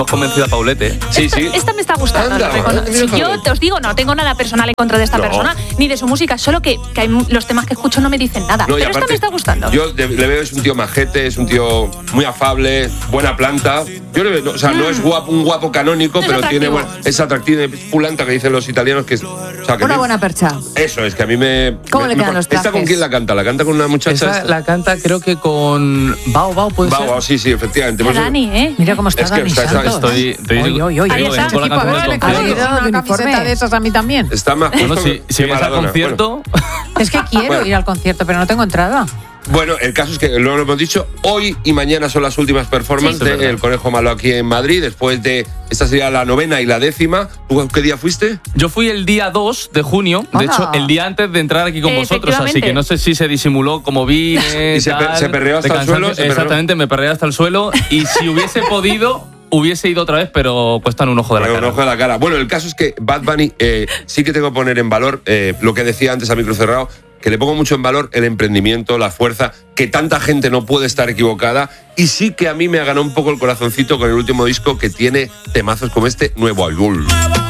Hemos convencido a Paulete. Sí, sí. Esta me está gustando. Si yo te os digo, no tengo nada personal en contra de esta persona, ni de su música, solo que hay los temas que escucho no me dicen nada. No, pero aparte, esta me está gustando. Yo le veo, es un tío majete, es un tío muy afable, buena planta. Yo le veo, no, o sea, no es un guapo canónico, Es pero atractivo. es atractivo, es pulanta, que dicen los italianos, que es... O sea, que Una buena percha. Eso, es que a mí me... ¿Cómo le quedan los trajes? ¿Esta con quién la canta? ¿La canta con una muchacha? Esa la canta creo que con Bao, ¿puede ser? Bao, sí, efectivamente. A Dani, ¿eh? Mira cómo está Es que Dani está- Santos. Estoy Ahí está. con la Tipo, a canción ver, del le concierto. cae una camiseta de esas a mí también. Está más Bueno, justo si que vienes al Maradona. concierto, Es que quiero Bueno. ir al concierto, pero no tengo entrada. Bueno, el caso es que luego lo hemos dicho, hoy y mañana son las últimas performances Sí, es verdad. del Conejo Malo aquí en Madrid, después de, esta sería la 9ª y la 10ª. ¿Tú qué día fuiste? yo fui el día 2 de junio, de Hola. hecho, el día antes de entrar aquí con vosotros, así que no sé si se disimuló como vine. Y se perreó hasta el suelo, se perreó. Exactamente, me perreé hasta el suelo y si hubiese podido, hubiese ido otra vez, pero cuestan un ojo de la Un cara. ojo de la cara. Bueno, el caso es que Bad Bunny sí que tengo que poner en valor lo que decía antes a micro cerrado, que le pongo mucho en valor el emprendimiento, la fuerza, que tanta gente no puede estar equivocada, y sí que a mí me ha ganado un poco el corazoncito con el último disco, que tiene temazos como este Nuevo Albul.